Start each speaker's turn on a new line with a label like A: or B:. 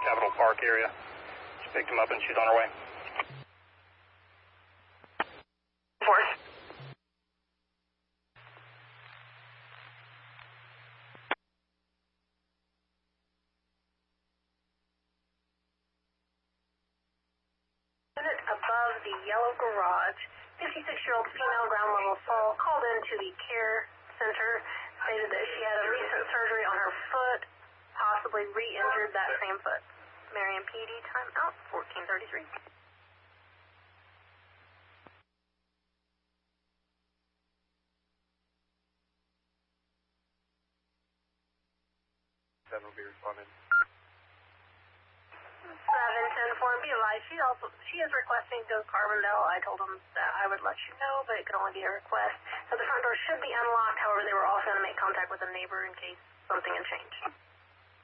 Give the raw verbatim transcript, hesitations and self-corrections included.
A: Capitol Park area. She picked him up and she's on her way.
B: Force. Unit above the yellow garage, fifty-six-year-old female ground level assault called into the care center, stated that she had a recent surgery on her foot, possibly re-injured that same foot. Marion P D, time out, fourteen thirty-three.
A: Seven will be responded.
B: seven ten four, be alive. She also, she is requesting to go to Carbondale. I told them that I would let you know, but it could only be a request. So the front door should be unlocked. However, they were also going to make contact with a neighbor in case something had changed.